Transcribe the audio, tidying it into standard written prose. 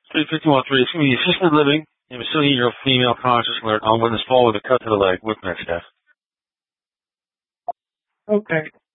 351.3. It's going to be assisted living in vicinity of female conscious alert on witness fall with a cut to the leg with next step. Okay.